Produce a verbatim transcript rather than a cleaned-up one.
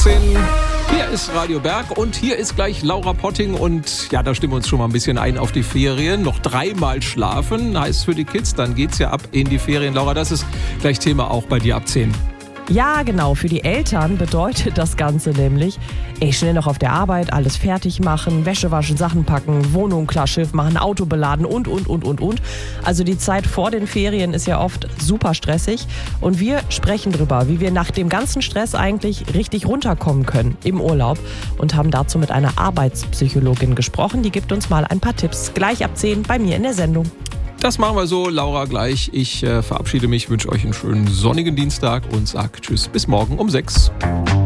achtzehn. Hier ist Radio Berg und hier ist gleich Laura Potting und ja, da stimmen wir uns schon mal ein bisschen ein auf die Ferien. Noch dreimal schlafen heißt für die Kids, dann geht's ja ab in die Ferien. Laura, das ist gleich Thema auch bei dir ab zehn. Ja, genau. Für die Eltern bedeutet das Ganze nämlich, ey, schnell noch auf der Arbeit, alles fertig machen, Wäsche waschen, Sachen packen, Wohnung klar, Schiff machen, Auto beladen und, und, und, und, und. Also die Zeit vor den Ferien ist ja oft super stressig. Und wir sprechen drüber, wie wir nach dem ganzen Stress eigentlich richtig runterkommen können im Urlaub und haben dazu mit einer Arbeitspsychologin gesprochen. Die gibt uns mal ein paar Tipps. Gleich ab zehn bei mir in der Sendung. Das machen wir so, Laura, gleich. Ich äh, verabschiede mich, wünsche euch einen schönen sonnigen Dienstag und sage Tschüss bis morgen um sechs.